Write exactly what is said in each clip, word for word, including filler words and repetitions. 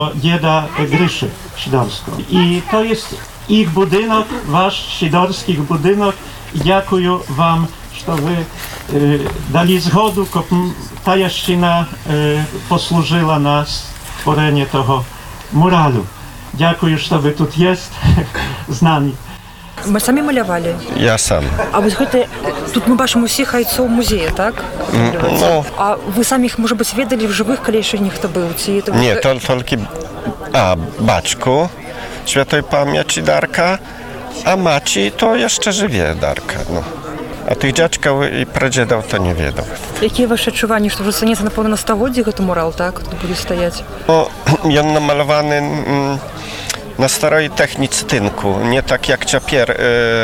Dzieda Gryszy Sidorskiego. I to jest ich budynek, wasz sidorskich budynek. I dziękuję wam, że wy y, dali zgodę, żeby ta jaścina y, posłużyła na stworzenie tego muralu. Dziękuję, że wy tu jest z nami. Ми самі малювали? Я сам. А ось гэта, тут ми бачимо усіх айцоў музея, так? Ну, А ви самі їх, може бути, ведали в живих, коли ще ніхто був? Ці... nie, to tylko a baczku świętej pamięci Darka, a Maci to jeszcze żywie Darka. No. A tych dziadków i pradziadów to nie wiedzą. Jakie wasze odczuwanie, że to вже станеться, напевно, на стагоддзі гэты мурал, так? Тут буде стояти? No, on namalowany mm, na starej technice tynku, nie tak jak ciapier.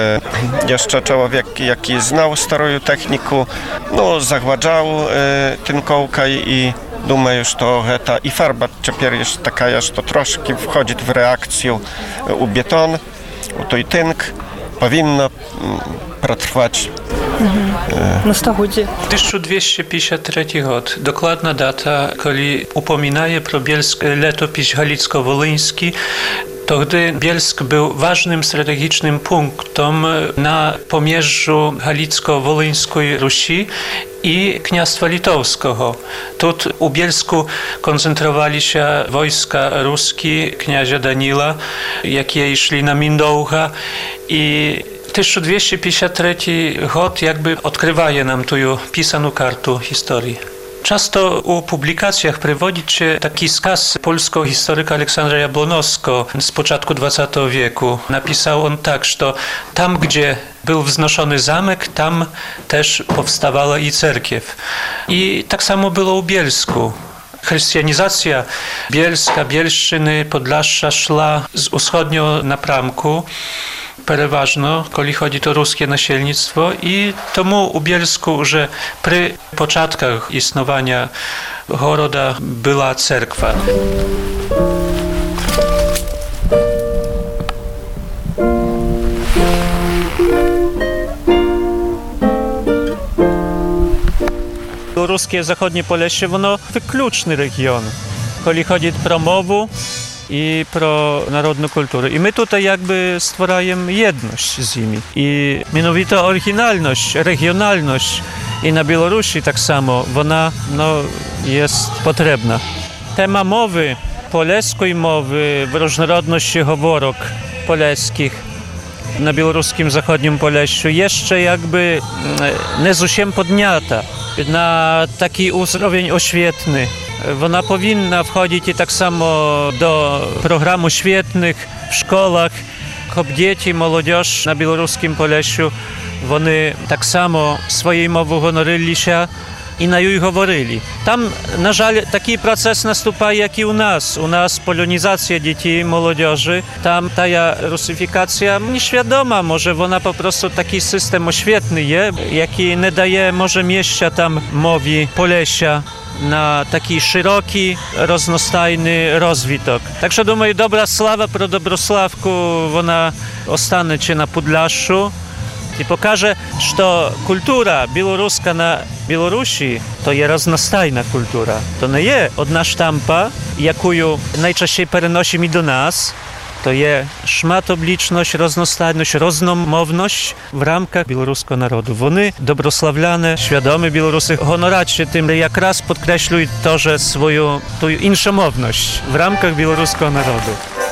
Y, jeszcze człowiek, jaki znał starą technikę, no, zagładzał y, tynkołka i думаю, что это и фарба теперь есть такая, что трошки входит в реакцию у бетон, у той тынк, повинно протрwać. На стагоддзі. tysiąc dwieście pięćdziesiąt trzeci rok, dokładna data, kiedy upominaje pro Bielsk letopis galicko-wolyński, to gdy Bielsk był ważnym strategicznym punktem na pomierzu galicko-wolyńskiej Rusi i Kniastwa Litowskiego. Tu u Bielsku koncentrowali się wojska ruskie kniazia Danila, jakie szli na Mindołcha i tysiąc dwieście pięćdziesiąt trzeci rok jakby odkrywaje nam tu pisaną kartę historii. Często u publikacjach prywodzi się taki skaz polskiego historyka Aleksandra Jablonowskiego z początku dwudziestego wieku. Napisał on tak, że tam, gdzie był wznoszony zamek, tam też powstawała i cerkiew. I tak samo było u Bielsku. Chrystianizacja Bielska, Bielszczyny, Podlasza szła z wschodniego napramku. Przeważno, jeżeli chodzi o ruskie nasielnictwo i tomu u Bielsku, że przy początkach istnienia Goroda była cerkwa. Ruskie zachodnie Polesie, ono wykluczny region, jeżeli chodzi o mowę i pro narodną kulturę. I my tutaj jakby stwarajemy jedność z nimi. I mianowita oryginalność, regionalność i na Białorusi tak samo, ona no, jest potrzebna. Tema mowy, poleskiej mowy, w różnorodności говорок poleskich na białoruskim zachodnim Polesiu jeszcze jakby nie zusiem podniata na taki uzrowień oświetny. Ona powinna wchodzić i tak samo do programu świetnych w szkołach, żeby dzieci, młodzież na białoruskim Polesiu, oni tak samo swojej mowy honoryli się i na jej говорили. Tam, na żal, taki proces nastąpa jak i u nas. U nas polonizacja dzieci i młodzieży. Tam ta rusyfikacja nieświadoma, może ona po prostu taki system oświetny jest, jaki nie daje może mieścia tam mowy Polesia na taki szeroki, roznostajny rozwitok. Także думаю, dobra sława pro Dobrosławku, ona ostanie się na Podlaszu i pokaże, że kultura białoruska na Białorusi to jest roznostajna kultura. To nie jest odna sztampa, jaką najczęściej przenosimy do nas. To jest szmatobliczność, roznostajność, roznomowność w ramkach białoruskiego narodu. Oni, dobrosławlane, świadomi Białorusy, honorać się tym, jak raz podkreślują to, że swoją tą inszomowność w ramkach białoruskiego narodu.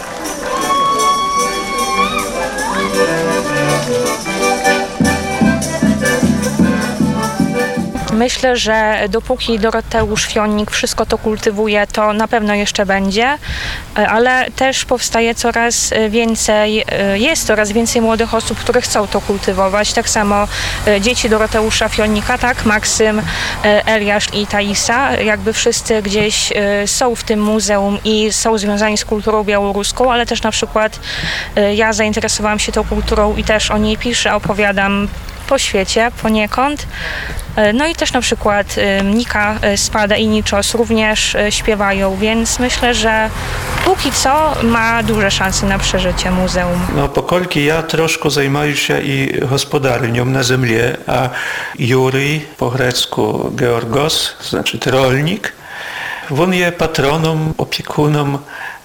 Myślę, że dopóki Doroteusz Fionik wszystko to kultywuje, to na pewno jeszcze będzie, ale też powstaje coraz więcej, jest coraz więcej młodych osób, które chcą to kultywować. Tak samo dzieci Doroteusza Fionika, tak, Maksym, Eliasz i Taisa, jakby wszyscy gdzieś są w tym muzeum i są związani z kulturą białoruską, ale też na przykład ja zainteresowałam się tą kulturą i też o niej piszę, opowiadam po świecie poniekąd. No i też na przykład Nika Spada i Niczos również śpiewają, więc myślę, że póki co ma duże szanse na przeżycie muzeum. No, pokolki ja troszkę zajmuję się i gospodarnią na ziemi, a Jury po grecku Georgos, znaczy rolnik, Він є патроном, опікуном